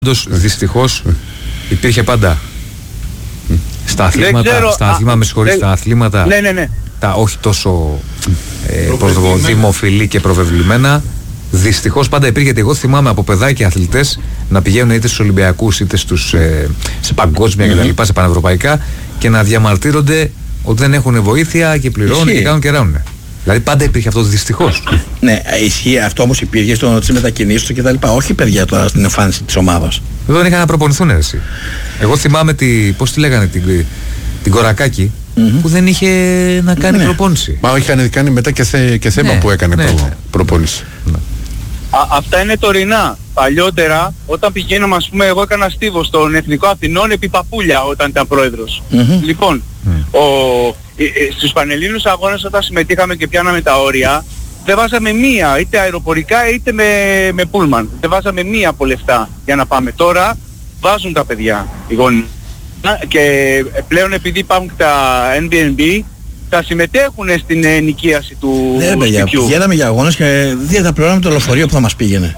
Δυστυχώς υπήρχε πάντα. Στα αθλήματα, με συγχωρείς, στα αθλήματα, τα όχι τόσο δημοφιλή και προβεβλημένα, δυστυχώς πάντα υπήρχε. Γιατί εγώ θυμάμαι από παιδάκια αθλητές να πηγαίνουν είτε στους Ολυμπιακούς είτε σε παγκόσμια κτλ, σε πανευρωπαϊκά, και να διαμαρτύρονται ότι δεν έχουν βοήθεια και πληρώνουν και κάνουν και ράνουν. Δηλαδή πάντα υπήρχε αυτό, δυστυχώς. Ναι, ισχύει αυτό, όμως υπήρχε στις μετακινήσεις του κτλ. Όχι παιδιά τώρα στην εμφάνιση της ομάδας. Δεν είχαν να προπονηθούν εσύ. Εγώ θυμάμαι πώς τη λέγανε την Κορακάκη, που δεν είχε να κάνει προπόνηση. Μα είχαν κάνει μετά και θέμα που έκανε προπόνηση. Αυτά είναι τωρινά. Παλιότερα, όταν πηγαίναμε, ας πούμε, εγώ έκανα στίβο στον Εθνικό Αθηνών επί Παπούλια όταν ήταν πρόεδρος. Λοιπόν, στους Πανελλήνιους αγώνες όταν συμμετείχαμε και πιάναμε τα όρια, δεν βάζαμε μία, είτε αεροπορικά είτε με πούλμαν. Δεν βάζαμε μία από λεφτά για να πάμε. Τώρα βάζουν τα παιδιά, οι γονείς. Και πλέον επειδή υπάρχουν τα NBNB, θα συμμετέχουν στην ενοικίαση του σπιτιού. Πηγαίναμε για αγώνες και δεν θα πληρώναμε το λεωφορείο που θα μας πήγαινε.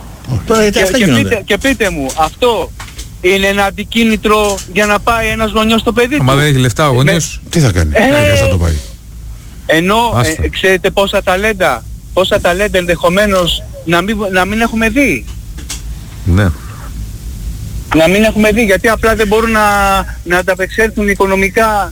Και πείτε μου, αυτό είναι ένα αντικίνητρο για να πάει ένας γονιός στο παιδί του? Μα δεν έχει λεφτά ο γονιός, τι θα κάνει, ποιος θα το πάει? Ενώ ξέρετε πόσα ταλέντα ενδεχομένως να μην έχουμε δει. Ναι. Να μην έχουμε δει, γιατί απλά δεν μπορούν να ανταπεξέλθουν οικονομικά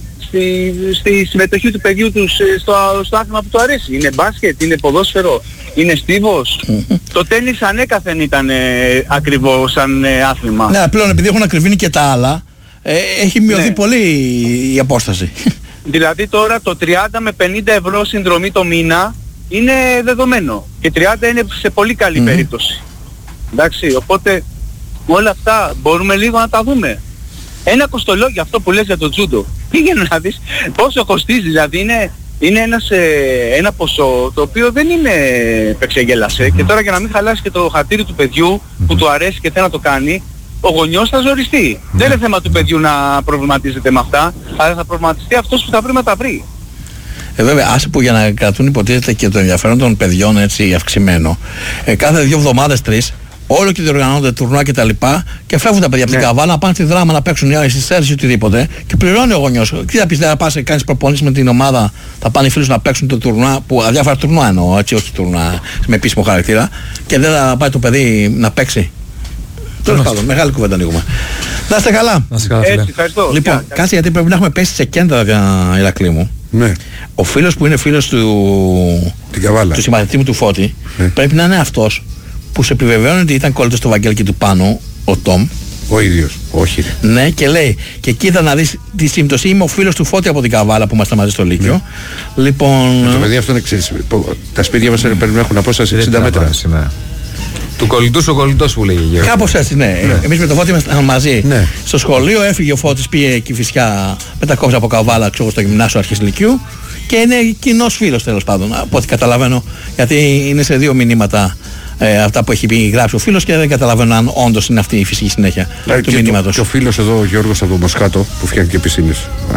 στη συμμετοχή του παιδιού τους στο άθλημα που του αρέσει. Είναι μπάσκετ, είναι ποδόσφαιρο, είναι στίβος. Το τένις ανέκαθεν ήταν ακριβό σαν άθλημα. Ναι, πλέον επειδή έχουν ακριβήνει και τα άλλα, έχει μειωθεί πολύ η απόσταση. Δηλαδή τώρα το 30 με 50 ευρώ συνδρομή το μήνα είναι δεδομένο. Και 30 είναι σε πολύ καλή περίπτωση. Εντάξει, οπότε όλα αυτά μπορούμε λίγο να τα δούμε. Ένα κοστολόγιο αυτό που λες για το τζούντο. Πήγαινε να δεις πόσο κοστίζει, δηλαδή είναι ένα ποσό το οποίο δεν είναι πεξεγέλασε. Και τώρα για να μην χαλάσει και το χατήρι του παιδιού που του αρέσει και θέλει να το κάνει, ο γονιός θα ζοριστεί. Δεν είναι θέμα του παιδιού να προβληματίζεται με αυτά, αλλά θα προβληματιστεί αυτός που θα βρει να τα βρει. Βέβαια, άσε που για να κρατούν υποτίθεται και το ενδιαφέρον των παιδιών έτσι αυξημένο, κάθε 2 εβδομάδες, 3, όλο και διοργανώνονται τουρνουά και τα λοιπά και φεύγουν τα παιδιά από την Καβάλα να πάνε στη Δράμα να παίξουν ή στη Σέρση ή οτιδήποτε και πληρώνει ο γονιός. Τι θα πεις, δεν θα πας και κάνεις προπονήσεις με την ομάδα, θα πάνε οι φίλοι σου να παίξουν το τουρνουά, που αδιάφορα τουρνουά εννοώ, έτσι, όχι τουρνουά με επίσημο χαρακτήρα, και δεν θα πάει το παιδί να παίξει. Τέλος πάντων, μεγάλη κουβέντα ανοίγουμε. Να είστε καλά. Ευχαριστώ. Λοιπόν, κάτσε γιατί πρέπει να έχουμε πέσει σε κέντρα, Ηρακλή μου. Ναι. Ο φίλος που είναι φίλος του συμμαθητή μου του Φώτη, πρέπει να είναι αυτός που σε επιβεβαιώνει ότι ήταν κόλλητος του Βαγγέλη και του Πάνου, ο Τόμ. Ο ίδιος, όχι. Ναι, και λέει, και εκεί θα να δεις τη σύμπτωση. Είμαι ο φίλος του Φώτη από την Καβάλα που είμαστε μαζί στο Λύκειο. Λοιπόν. Το παιδί αυτό είναι εξής. Τα σπίτια μας πρέπει να έχουν απόσταση 60 μέτρα. Του κολλητούς ο κολλητός που λέγει. Κάπως έτσι, ναι. Εμείς με τον Φώτη ήμασταν μαζί. Στο σχολείο έφυγε ο Φώτης, πήγε Κηφισιά, μετακόμισε από Καβάλα, ξέρω, στο γυμνάσιο αρχής Λυκειού. Και είναι κοινός φίλος τέλος πάντων, από ό,τι καταλαβαίνω, γιατί είναι σε 2 μηνύματα αυτά που έχει γράψει ο φίλος και δεν καταλαβαίνω αν όντως είναι αυτή η φυσική συνέχεια του μηνύματος. Και ο φίλος εδώ, ο Γιώργος από το Μοσχάτο, που φτιάχνει και πισίνες.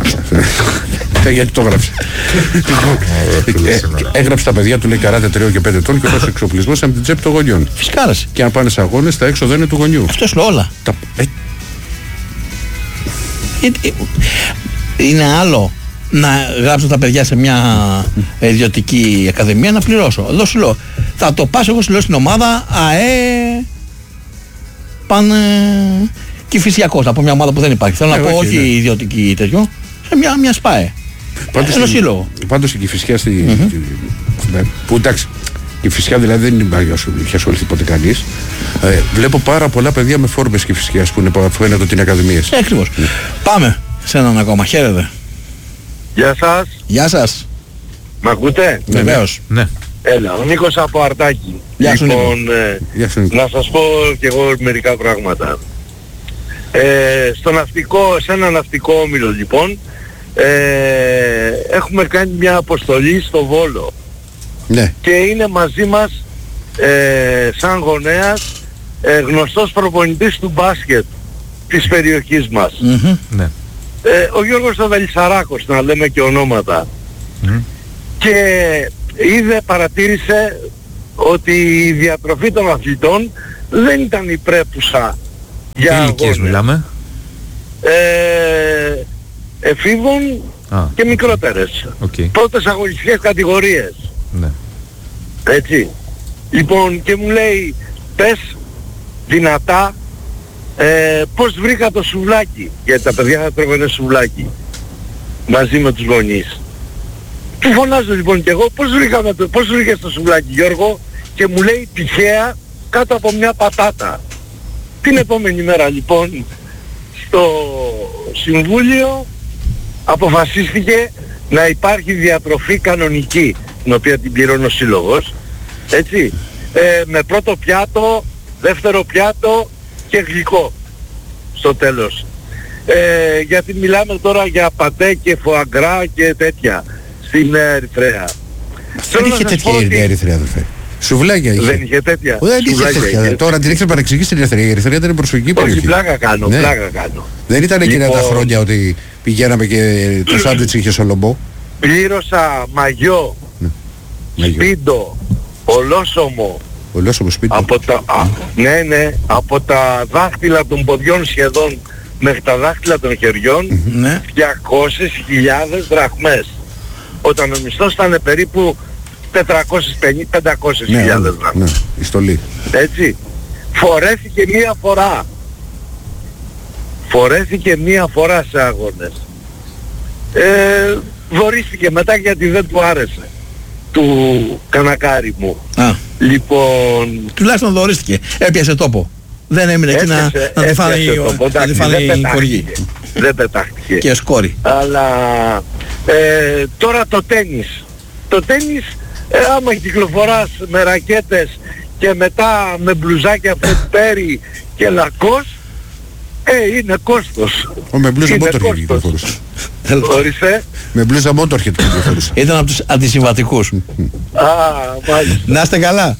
Γιατί το έγραψε. Έγραψε τα παιδιά του, λέει, καράτε 3 και 5 ετών και όλος ο εξοπλισμός από την τσέπη των γονιών. Φυσικά. Και αν πάνε σε αγώνες, τα έξοδα είναι του γονιού. Αυτό είναι όλα. Είναι άλλο να γράψω τα παιδιά σε μια ιδιωτική ακαδημία να πληρώσω. Εδώ σου λέω, θα το πας, εγώ σου λέω στην ομάδα πάνε Κηφισιακός, από μια ομάδα που δεν υπάρχει. Θέλω να πω όχι ιδιωτική τέτοιο, σε μια ΣΠΑΕ. Ένα σύλλογο. Πάντως η Κηφισιά που εντάξει, η Κηφισιά δηλαδή δεν είχε ασχοληθεί ποτέ κανείς. Βλέπω πάρα πολλά παιδιά με φόρμες Κηφισιάς που φαίνεται ότι είναι ακαδημίες. Ακριβώς. Πάμε σε έναν ακόμα. Χαίρετε. Γεια σας. Γεια σας. Μ' ακούτε? Βεβαίως. Ναι. Έλα, ο Νίκος από Αρτάκη. Γεια σου, λοιπόν, να σας πω κι εγώ μερικά πράγματα. Σε ένα ναυτικό όμιλο λοιπόν, έχουμε κάνει μια αποστολή στο Βόλο. Ναι. Και είναι μαζί μας σαν γονέας γνωστός προπονητής του μπάσκετ της περιοχής μας. Ναι. Ο Γιώργος ο Βελισσαράκος, να λέμε και ονόματα. Και παρατήρησε ότι η διατροφή των αθλητών δεν ήταν η πρέπουσα Τι ηλικίες μιλάμε? Εφήβων και μικρότερες. Πρώτες αγωνιστικές κατηγορίες. Ναι. Έτσι. Λοιπόν, και μου λέει, πες δυνατά πώς βρήκα το σουβλάκι. Γιατί τα παιδιά θα τρώγανε σουβλάκι μαζί με τους γονείς. Του φωνάζω λοιπόν και εγώ, πώς βρήκες το σουβλάκι, Γιώργο? Και μου λέει τυχαία κάτω από μια πατάτα. Την επόμενη μέρα λοιπόν στο συμβούλιο αποφασίστηκε να υπάρχει διατροφή κανονική, την οποία την πληρώνει ο σύλλογος, έτσι, με πρώτο πιάτο, δεύτερο πιάτο και γλυκό στο τέλος. Γιατί μιλάμε τώρα για πατέ και φοαγκρά και τέτοια στην Ερυθρέα. Δεν είχε τέτοια η Ερυθρέα, αδελφέ. Σουβλάκια είχε. Δεν είχε τέτοια. Δεν είχε τέτοια. Τώρα την έχετε παρεξηγήσει την Ερυθρέα. Η Ερυθρέα ήταν προσφυγική περιοχή. Όχι, πλάκα κάνω, ναι. Πλάκα κάνω. Δεν ήταν εκείνα τα χρόνια ότι πηγαίναμε και το σάντουιτς είχε σολομπό. Πλήρωσα μαγιό, σπίντο, ολόσωμο. Ολόσωμο σπίτι. Ναι, από τα δάχτυλα των ποδιών σχεδόν μέχρι τα δάχτυλα των χεριών, 200.000 δραχμές. Όταν ο μισθός ήταν περίπου 450-500.000 δραχμές. Ναι, η στολή. Έτσι. Φορέθηκε μία φορά σε αγώνες. Δωρήθηκε μετά γιατί δεν του άρεσε του κανακάρι μου. Λοιπόν... Τουλάχιστον δωρήστηκε. Έπιασε τόπο. Δεν έμεινε εκεί να τη φάνε οι χωριοί. Δεν πετάχτηκε. Και σκόρη. Αλλά τώρα το τένις. Το τένις, άμα κυκλοφοράς με ρακέτες και μετά με μπλουζάκια φετπέρι και λακός, είναι κόστος. Με μπλούζα Motorhead κυκλοφορούσε. Ορίστε. Με μπλούζα Motorhead κυκλοφορούσε. Ήταν από τους αντισυμβατικούς. Μάλιστα. Να είστε καλά.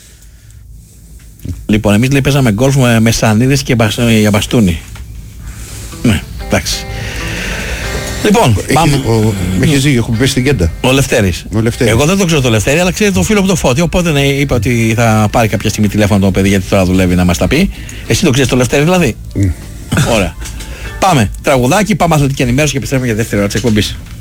Λοιπόν, εμείς λέει παίζαμε γκολφ με σανίδες και για μπαστούνι. Ναι, εντάξει. Λοιπόν, πάμε. Με έχει δει, έχουμε πέσει στην Κέντα. Ο Λευτέρης. Εγώ δεν το ξέρω το Λευτέρη, αλλά ξέρει το φίλο μου το Φώτη. Οπότε είπα ότι θα πάρει κάποια στιγμή τηλέφωνο το παιδί, γιατί τώρα δουλεύει, να μας τα πει. Εσύ το ξέρεις το Λευτέρη δηλαδή? Ωραία. Πάμε. Τραγουδάκι, πάμε αθλητική ενημέρωση και επιστρέφουμε για δεύτερη ώρα της εκπομπής.